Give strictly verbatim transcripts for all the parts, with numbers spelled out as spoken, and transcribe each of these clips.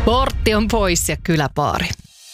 Portti on pois ja kyläpaari.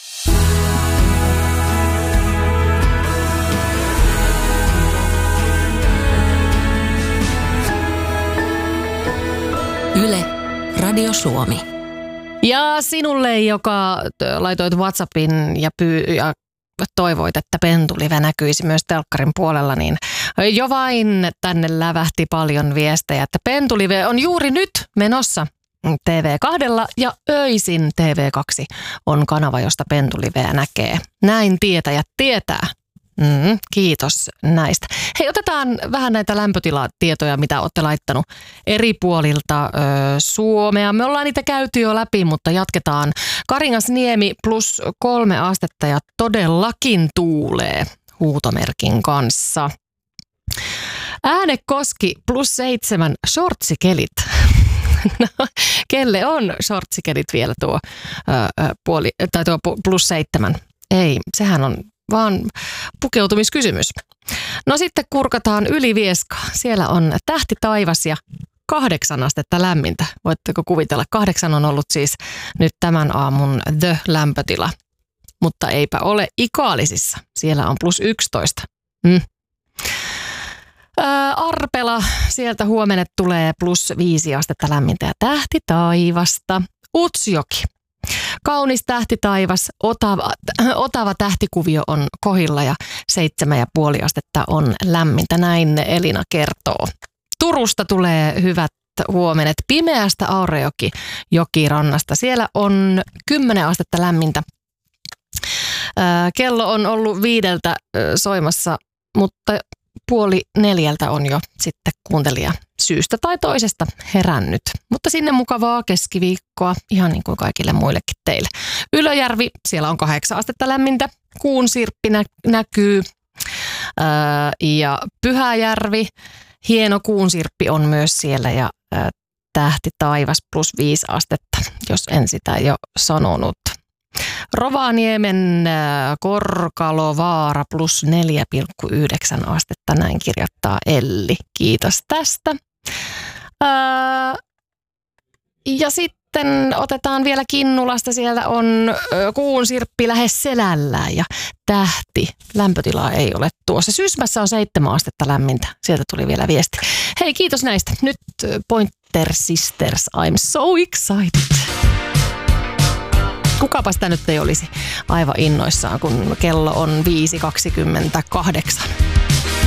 Yle, Radio Suomi. Ja sinulle, joka laitoit WhatsAppin ja, pyy- ja toivoit, että Pentulive näkyisi myös telkkarin puolella, niin jo vain tänne lävähti paljon viestejä, että Pentulive on juuri nyt menossa T V kaksi ja öisin T V kaksi on kanava, josta Pentuliveä näkee. Näin tietäjät tietää. Mm, kiitos näistä. Hei, otetaan vähän näitä lämpötilatietoja, mitä olette laittanut eri puolilta ö, Suomea. Me ollaan niitä käyty jo läpi, mutta jatketaan. Karingasniemi plus kolme astetta ja todellakin tuulee huutomerkin kanssa. Äänekoski plus seitsemän shortsikelit. No, kelle on shortsikelit vielä tuo, ö, puoli, tai tuo plus seitsemän? Ei, sehän on vaan pukeutumiskysymys. No sitten kurkataan yli Vieskaa. Siellä on tähti taivas ja kahdeksan astetta lämmintä. Voitteko kuvitella? Kahdeksan on ollut siis nyt tämän aamun the-lämpötila. Mutta eipä ole Ikaalisissa. Siellä on plus yksitoista. Mm. Ää, Arpela, sieltä huomenna tulee plus viisi astetta lämmintä ja tähti taivasta. Utsjoki. Kaunis tähti taivas, otava, otava tähtikuvio on kohilla ja seitsemän ja puoli astetta on lämmintä. Näin Elina kertoo. Turusta tulee hyvät huomenet pimeästä Aurajoki jokirannasta. Siellä on kymmenen astetta lämmintä. Kello on ollut viideltä soimassa, mutta puoli neljältä on jo sitten kuuntelija syystä tai toisesta herännyt. Mutta sinne mukavaa keskiviikkoa, ihan niin kuin kaikille muillekin teille. Ylöjärvi, siellä on kahdeksan astetta lämmintä, kuun sirppi nä- näkyy. Öö, ja Pyhäjärvi, hieno kuun sirppi on myös siellä ja öö, tähti taivas plus viisi astetta, jos en sitä jo sanonut. Rovaniemen Korkalovaara plus neljä pilkku yhdeksän astetta, näin kirjoittaa Elli. Kiitos tästä. Ää, ja sitten otetaan vielä Kinnulasta. Siellä on kuun sirppi lähes selällään ja tähti. Lämpötilaa ei ole tuossa. Sysmässä on seitsemän astetta lämmintä. Sieltä tuli vielä viesti. Hei, kiitos näistä. Nyt Pointer Sisters, I'm so excited. Kukapa sitä nyt ei olisi aivan innoissaan, kun kello on viisi kaksikymmentäkahdeksan.